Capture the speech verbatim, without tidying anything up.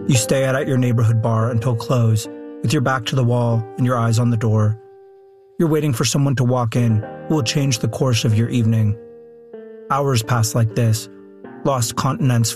You stay out at your neighborhood bar until close, with your back to the wall and your eyes on the door. You're waiting for someone to walk in who will change the course of your evening. Hours pass like this, lost continents